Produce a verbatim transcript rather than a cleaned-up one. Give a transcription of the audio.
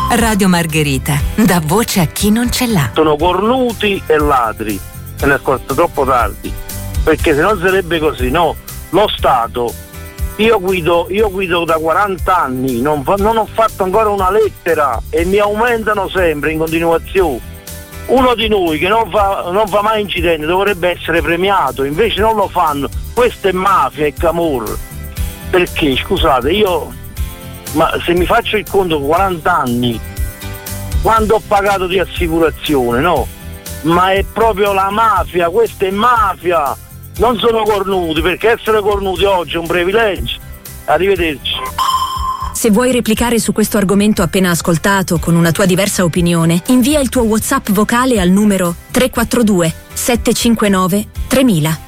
Radio Margherita, dà voce a chi non ce l'ha. Sono cornuti e ladri, se ne è accorto troppo tardi, perché se non sarebbe così, no? Lo Stato, io guido, io guido da quaranta anni, non, fa, non ho fatto ancora una lettera e mi aumentano sempre in continuazione. Uno di noi che non fa, non fa mai incidenti dovrebbe essere premiato, invece non lo fanno. Questa è mafia e camorra. Perché, scusate, io, ma se mi faccio il conto quaranta anni, quando ho pagato di assicurazione, no? Ma è proprio la mafia, questa è mafia. Non sono cornuti, perché essere cornuti oggi è un privilegio. Arrivederci. Se vuoi replicare su questo argomento appena ascoltato con una tua diversa opinione, invia il tuo WhatsApp vocale al numero tre quattro due sette cinque nove tremila.